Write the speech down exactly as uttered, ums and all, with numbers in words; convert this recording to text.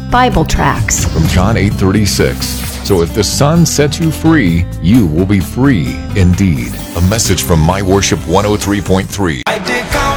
Bible tracts. From John eight thirty-six. So if the Son sets you free, you will be free indeed. A message from My Worship one oh three point three. I did count